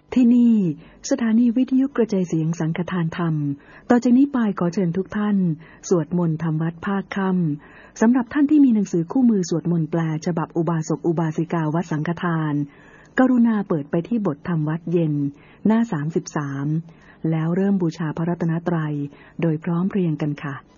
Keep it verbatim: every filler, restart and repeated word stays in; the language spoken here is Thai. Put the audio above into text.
ที่นี่สถานีวิทยุกระจายเสียงสังฆทานธรรมต่อจากนี้ไปขอเชิญทุกท่านสวดมนต์ทำวัดภาคค่ำสำหรับท่านที่มีหนังสือคู่มือสวดมนต์แปลฉบับอุบาสกอุบาสิกาวัดสังฆทานกรุณาเปิดไปที่บทธรรมวัดเย็นหน้าสามสิบสามแล้วเริ่มบูชาพระรัตนตรัยโดยพร้อมเพรียงกันค่ะ